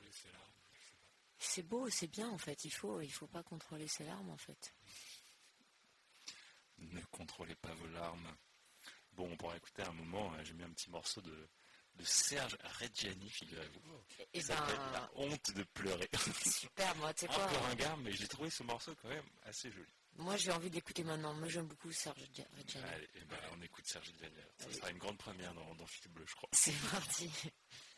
contrôler ses larmes, je sais pas. C'est beau, c'est bien en fait. Il faut pas contrôler ses larmes en fait. Ne contrôlez pas vos larmes. Bon, on pourra écouter un moment, j'ai mis un petit morceau de Serge Reggiani, figurez-vous. Et Ça s'appelle La honte de pleurer. Super, moi, tu sais Un quoi peu ringard, mais j'ai trouvé ce morceau quand même assez joli. Moi, j'ai envie d'écouter maintenant. Moi, j'aime beaucoup Serge Reggiani. Allez, on écoute Serge Reggiani. Ça sera une grande première dans Fil Bleu, je crois. C'est parti.